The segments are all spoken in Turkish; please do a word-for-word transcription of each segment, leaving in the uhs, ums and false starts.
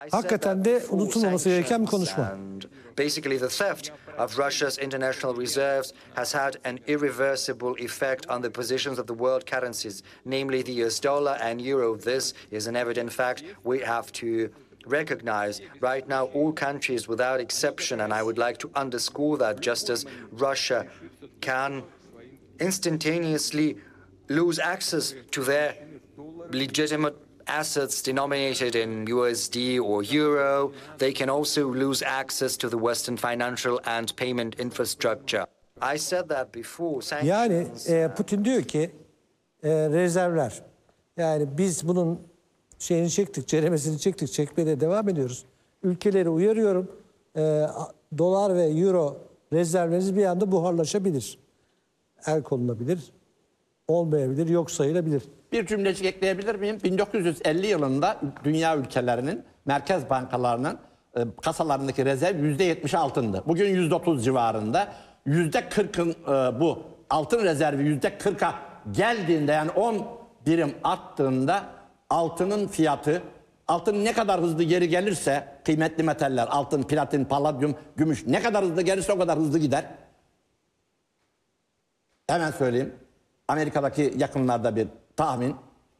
Hakikaten de unutulmaması gereken bir konuşma. Basically, the theft of Russia's international reserves has had an irreversible effect on the positions of the world currencies, namely the U S dollar and euro. This is an evident fact we have to recognize. Right now, all countries without exception, and I would like to underscore that, just as Russia can instantaneously lose access to their legitimate assets denominated in U S D or euro, they can also lose access to the Western financial and payment infrastructure. I said that before. Yani e, Putin diyor ki e, rezervler. Yani biz bunun şeyini çektik, ceremesini çektik, çekmeye de devam ediyoruz. Ülkeleri uyarıyorum. E, dolar ve euro rezervleriniz bir anda buharlaşabilir. El konulabilir, olmayabilir, yok sayılabilir. Bir cümlecik ekleyebilir miyim? bin dokuz yüz elli yılında dünya ülkelerinin merkez bankalarının e, kasalarındaki rezerv yüzde yetmiş altındı. Bugün yüzde otuz civarında. Yüzde kırkın e, bu altın rezervi yüzde kırka geldiğinde, yani on birim arttığında altının fiyatı, altın ne kadar hızlı geri gelirse, kıymetli metaller, altın, platin, paladyum, gümüş ne kadar hızlı gelirse o kadar hızlı gider. Hemen söyleyeyim. Amerika'daki yakınlarda bir tahmin,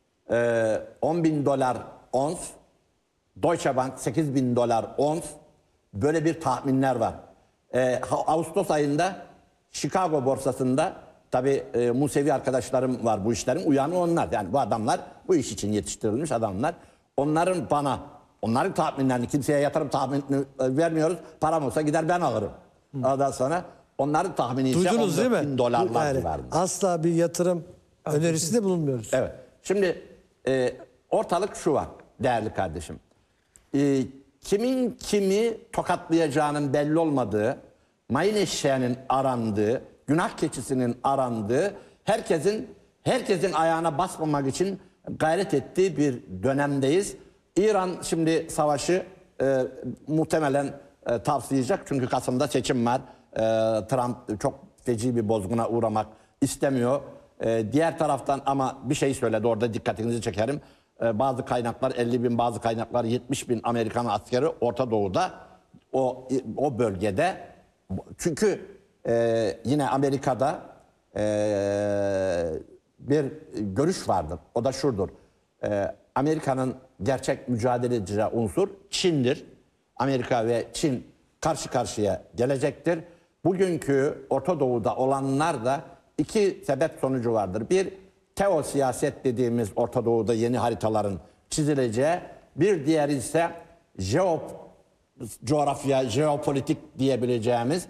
on bin dolar ons, Deutsche Bank sekiz bin dolar ons, böyle bir tahminler var. Ağustos ayında Chicago borsasında, tabii Musevi arkadaşlarım var bu işlerin uyanı onlar. Yani bu adamlar bu iş için yetiştirilmiş adamlar. Onların bana, onların tahminlerini, kimseye yatırım tahminini vermiyoruz. Param olsa gider ben alırım. Ondan sonra onların tahmini ise Duydunuz değil mi? bin dolarlar yani, civarında. asla bir yatırım önerisi de bulunmuyoruz. Evet. Şimdi e, ortalık şu var değerli kardeşim. E, kimin kimi tokatlayacağının belli olmadığı, mayın eşeğinin arandığı, günah keçisinin arandığı, herkesin herkesin ayağına basmamak için gayret ettiği bir dönemdeyiz. İran şimdi savaşı e, muhtemelen e, tavsiyecek, çünkü Kasım'da seçim var. E, Trump çok feci bir bozguna uğramak istemiyor. E, diğer taraftan ama bir şey söyledi, orada dikkatinizi çekerim. E, bazı kaynaklar elli bin, bazı kaynaklar yetmiş bin Amerikan askeri Orta Doğu'da, o o bölgede. Çünkü e, yine Amerika'da e, bir görüş vardır. O da şudur. E, Amerika'nın gerçek mücadele edeceği unsur Çin'dir. Amerika ve Çin karşı karşıya gelecektir. Bugünkü Orta Doğu'da olanlar da iki sebep sonucu vardır. Bir, teosiyaset dediğimiz Orta Doğu'da yeni haritaların çizileceği. Bir diğeri ise jeop, coğrafya, jeopolitik diyebileceğimiz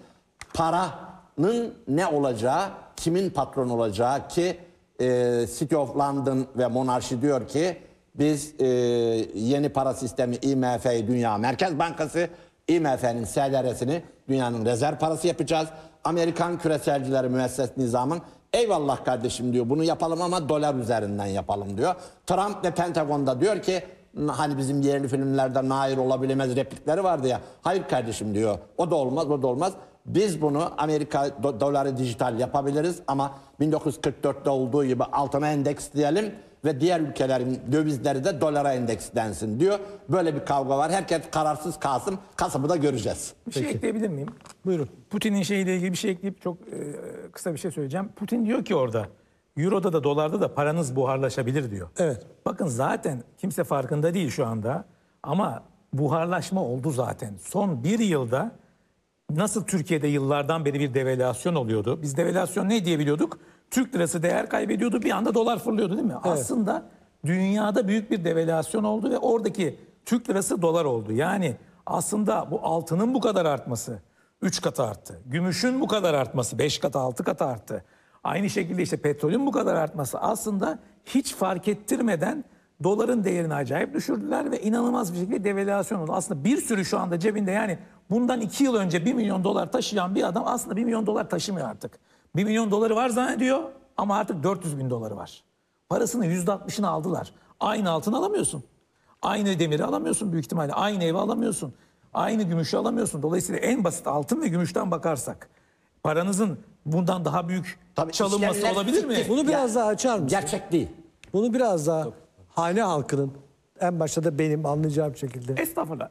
paranın ne olacağı, kimin patron olacağı ki e, City of London ve monarşi diyor ki biz e, yeni para sistemi I M F'yi, Dünya Merkez Bankası, I M F'nin S D R'sini dünyanın rezerv parası yapacağız. Amerikan küreselcileri müesses nizamın eyvallah kardeşim diyor, bunu yapalım ama dolar üzerinden yapalım diyor. Trump ve Pentagon'da diyor ki hani bizim yerli filmlerde nair olabilemez replikleri vardı ya, hayır kardeşim diyor, o da olmaz, o da olmaz. Biz bunu Amerika do doları dijital yapabiliriz ama bin dokuz yüz kırk dörtte olduğu gibi altına endeksleyelim ve diğer ülkelerin dövizleri de dolara endekslensin diyor. Böyle bir kavga var. Herkes kararsız kalsın. Kasım'ı da göreceğiz. Bir şey Peki. ekleyebilir miyim? Buyurun. Putin'in şeyiyle ilgili bir şey ekleyip çok e, kısa bir şey söyleyeceğim. Putin diyor ki orada, Euro'da da dolarda da paranız buharlaşabilir diyor. Evet. Bakın zaten kimse farkında değil şu anda ama buharlaşma oldu zaten. Son bir yılda nasıl Türkiye'de yıllardan beri bir devalüasyon oluyordu. Biz devalüasyon ne diyebiliyorduk? Türk lirası değer kaybediyordu, bir anda dolar fırlıyordu değil mi? Evet. Aslında dünyada büyük bir devalüasyon oldu ve oradaki Türk lirası dolar oldu. Yani aslında bu altının bu kadar artması üç katı arttı. Gümüşün bu kadar artması beş katı, altı katı arttı. Aynı şekilde işte petrolün bu kadar artması aslında hiç fark ettirmeden doların değerini acayip düşürdüler ve inanılmaz bir şekilde devalüasyon oldu. Aslında bir sürü şu anda cebinde, yani bundan iki yıl önce bir milyon dolar taşıyan bir adam aslında bir milyon dolar taşımıyor artık. bir milyon doları var zannediyor ama artık dört yüz bin doları var. Parasının yüzde altmışını aldılar. Aynı altın alamıyorsun. Aynı demiri alamıyorsun büyük ihtimalle. Aynı evi alamıyorsun. Aynı gümüşü alamıyorsun. Dolayısıyla en basit altın ve gümüşten bakarsak paranızın bundan daha büyük Tabii çalınması işlemler olabilir mi? fiktif. Bunu biraz Ya, daha açar mısın? gerçek değil. Bunu biraz daha hane halkının, En başta da benim anlayacağım şekilde. Estağfurullah.